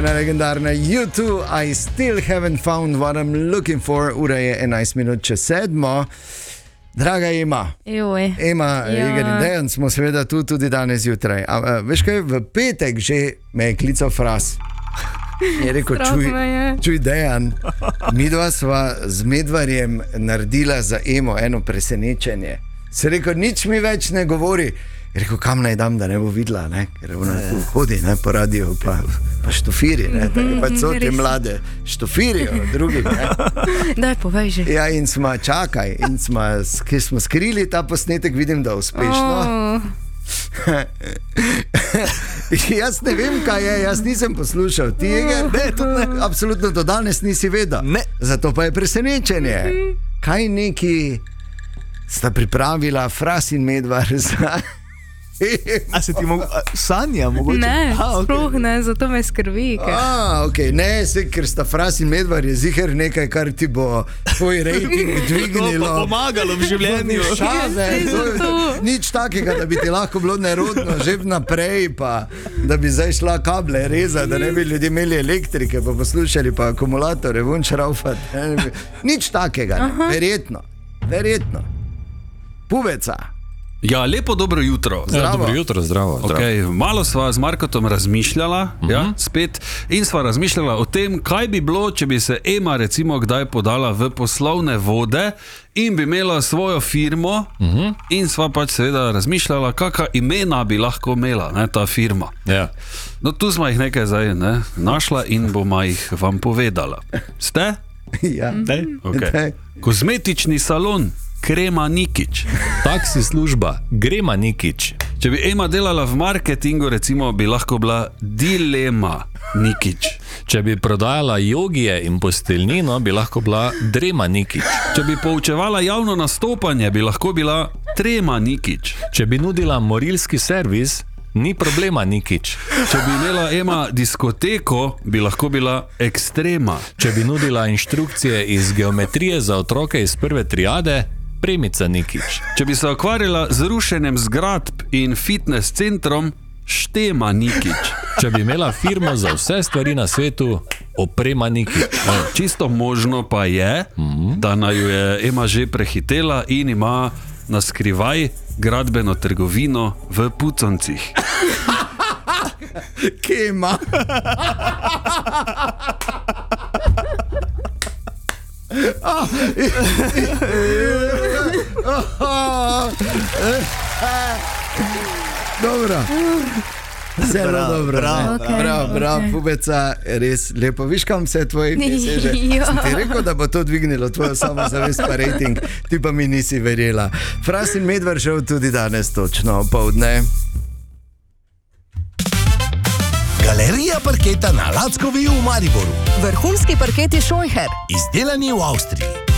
ena legendarna U2, I still haven't found what I'm looking for. Ura je 11 minut čez 7. Draga Ema, Eger in Dejan smo seveda tu tudi danes zjutraj. Veš kaj, v petek že me je klical Fras. Je rekel, čuj Dejan, midva sva z Medvarjem naredila za Emo eno presenečenje. Se rekel, nič mi več ne govori. Je rekel, kam naj dam, da ne bo videla, ne? Ker ona hodi po radiju, pa štofiri, ne? Tako pa so te mlade štofirijo, drugi, ne? Daj, povej že. Ja, in smo čakaj, in smo skrili ta posnetek, vidim, da uspešno. Jaz ne vem, kaj je, jaz nisem poslušal. Ti, Eger, absolutno do danes nisi vedel. Zato pa je presenečenje. Kaj neki sta pripravila Fras in Medvar za... A se ti sanja mogoče? Ne, sploh ne, zato me skrbi. Okay. Ne, ker sta Fras in Medvar je ziher nekaj, kar ti bo tvoj rejting dvignilo. Pomagalo v življenju. Nič takega, da bi ti lahko bilo nerodno že naprej, pa da bi zdaj šla kable reza, da ne bi ljudje imeli elektrike, pa poslušali pa akumulatore, vunč raufat. Nič takega, verjetno. Puveca. Ja, lepo dobro jutro. Dobro jutro, zdravo. Okay, malo sva z Markotom razmišljala, spet, in sva razmišljala o tem, kaj bi bilo, če bi se Ema recimo kdaj podala v poslovne vode in bi imela svojo firmo, in sva pač seveda razmišljala, kakva imena bi lahko imela, ne, ta firma. Ja. No, tu smo jih nekaj zdaj našla in bomo jih vam povedala. Ste? Ja. Okay. Kozmetični salon Krema Nikič. Taksi služba Grema Nikič. Če bi Ema delala v marketingu, recimo, bi lahko bila Dilema Nikič. Če bi prodajala jogije in posteljnino, bi lahko bila Drema Nikič. Če bi poučevala javno nastopanje, bi lahko bila Trema Nikič. Če bi nudila morilski servis, ni problema Nikič. Če bi imela Ema diskoteko, bi lahko bila Ekstrema. Če bi nudila inštrukcije iz geometrije za otroke iz prve triade, Premica Nikič. Če bi se ukvarjala z rušenjem zgradb in fitness centrom, Štema Nikič. Če bi imela firmo za vse stvari na svetu, Oprema Nikič. Čisto možno pa je, da naju je Ema že prehitela in ima na skrivaj gradbeno trgovino v Puconcih. Kje ima? Dobro. Zelo dobro. Bravo, Pubeca, res lepo. Viš, kam se je tvoj seže? Sem ti rekel, da bo to dvignilo tvojo samozavest pa rating, ti pa mi nisi verjela. Fras in Medvar šel tudi danes točno opoldne. Galerija parketa na Lackovi v Mariboru. Vrhunski parketi Scheucher. Izdelani v Avstriji.